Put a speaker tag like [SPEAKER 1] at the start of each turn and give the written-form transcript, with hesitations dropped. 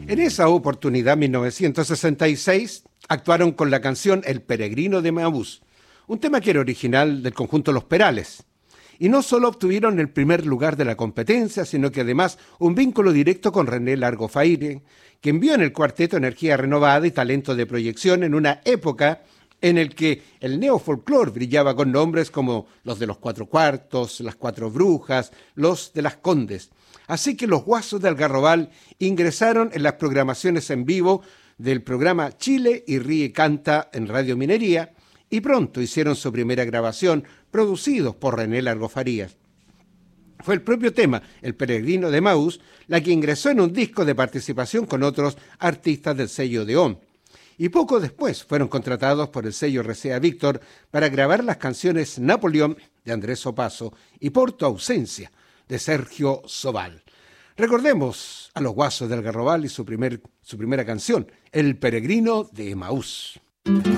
[SPEAKER 1] En esa oportunidad, 1966, actuaron con la canción El Peregrino de Emaús, un tema que era original del conjunto Los Perales. Y no solo obtuvieron el primer lugar de la competencia, sino que además un vínculo directo con René Largo Faire, que envió en el cuarteto energía renovada y talento de proyección en una época en el que el neofolclor brillaba con nombres como los de los Cuatro Cuartos, las Cuatro Brujas, los de las Condes. Así que los Guasos de Algarrobal ingresaron en las programaciones en vivo del programa Chile y Ríe Canta en Radio Minería y pronto hicieron su primera grabación, producidos por René Largo Farías. Fue el propio tema, El Peregrino de Emaús, la que ingresó en un disco de participación con otros artistas del sello Odeón. Y poco después fueron contratados por el sello RCA Víctor para grabar las canciones Napoleón de Andrés Opaso y Por tu ausencia de Sergio Sobal. Recordemos a los Guasos del Algarrobal y su primera canción, El Peregrino de Emaús.